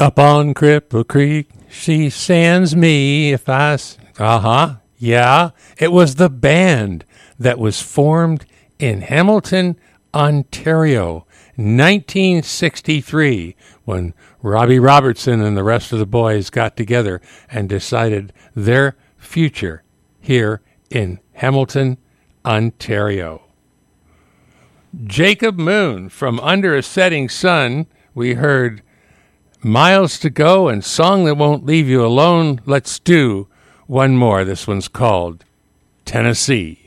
Up on Cripple Creek, she sends me if I... Yeah, it was the band that was formed in Hamilton, Ontario, 1963, when Robbie Robertson and the rest of the boys got together and decided their future here in Hamilton, Ontario. Jacob Moon, from Under a Setting Sun, we heard Miles to Go and Song That Won't Leave You Alone. Let's do one more. This one's called Tennessee.